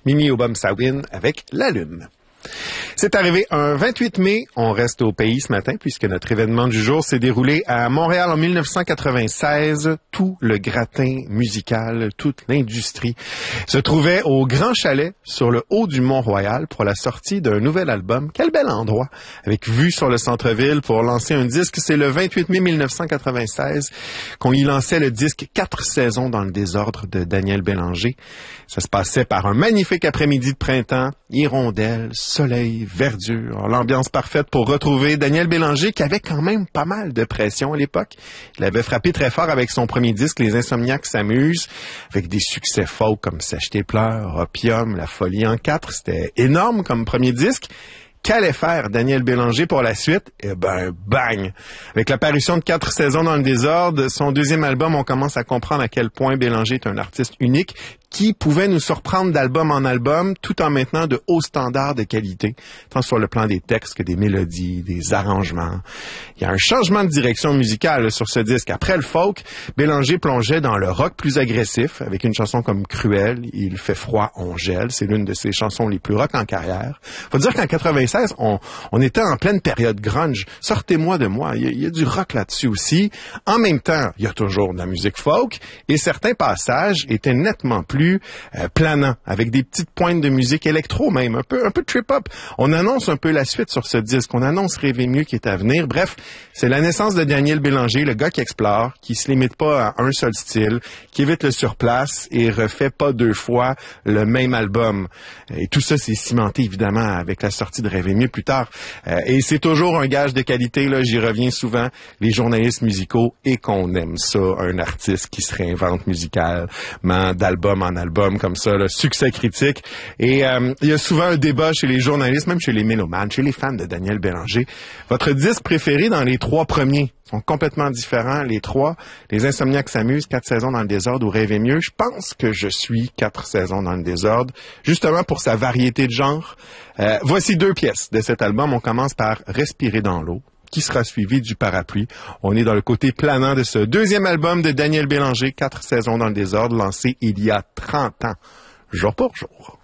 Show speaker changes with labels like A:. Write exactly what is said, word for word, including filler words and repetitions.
A: Mimi Obama-Sawin avec La Lune. C'est arrivé un vingt-huit mai, on reste au pays ce matin puisque notre événement du jour s'est déroulé à Montréal en mille neuf cent quatre-vingt-seize. Tout le gratin musical, toute l'industrie se trouvait au Grand Chalet sur le haut du Mont-Royal pour la sortie d'un nouvel album. Quel bel endroit, avec vue sur le centre-ville pour lancer un disque. C'est le vingt-huit mai mille neuf cent quatre-vingt-seize qu'on y lançait le disque Quatre saisons dans le désordre de Daniel Bélanger. Ça se passait par un magnifique après-midi de printemps, hirondelles, soleil, verdure, l'ambiance parfaite pour retrouver Daniel Bélanger qui avait quand même pas mal de pression à l'époque. Il avait frappé très fort avec son premier disque, Les Insomniaques s'amusent, avec des succès folk comme Sèche tes pleurs, Opium, La folie en quatre. C'était énorme comme premier disque. Qu'allait faire Daniel Bélanger pour la suite? Eh ben, bang! Avec l'apparition de Quatre saisons dans le désordre, son deuxième album, on commence à comprendre à quel point Bélanger est un artiste unique qui pouvait nous surprendre d'album en album tout en maintenant de hauts standards de qualité, tant sur le plan des textes que des mélodies, des arrangements. Il y a un changement de direction musicale sur ce disque. Après le folk, Bélanger plongeait dans le rock plus agressif, avec une chanson comme Cruel, Il fait froid, on gèle. C'est l'une de ses chansons les plus rock en carrière. Faut dire qu'en quatre-vingt-seize, on, on était en pleine période grunge. Sortez-moi de moi. Il y, a, il y a du rock là-dessus aussi. En même temps, il y a toujours de la musique folk et certains passages étaient nettement plus Euh, planant, avec des petites pointes de musique électro même, un peu un peu trip-hop. On annonce un peu la suite sur ce disque, on annonce Rêver mieux qui est à venir. Bref, c'est la naissance de Daniel Bélanger, le gars qui explore, qui se limite pas à un seul style, qui évite le surplace et refait pas deux fois le même album. Et tout ça, c'est cimenté évidemment avec la sortie de Rêver mieux plus tard. Euh, et c'est toujours un gage de qualité, là, j'y reviens souvent, les journalistes musicaux, et qu'on aime ça, un artiste qui se réinvente musicalement d'album en album comme ça, le succès critique. Et euh, il y a souvent un débat chez les journalistes, même chez les mélomanes, chez les fans de Daniel Bélanger. Votre disque préféré dans les trois premiers sont complètement différents, les trois. Les Insomniaques s'amusent, Quatre saisons dans le désordre ou Rêver mieux. Je pense que je suis Quatre saisons dans le désordre, justement pour sa variété de genre. Euh, voici deux pièces de cet album. On commence par Respirer dans l'eau, qui sera suivi du Parapluie. On est dans le côté planant de ce deuxième album de Daniel Bélanger, Quatre saisons dans le désordre, lancé il y a trente ans, jour pour jour.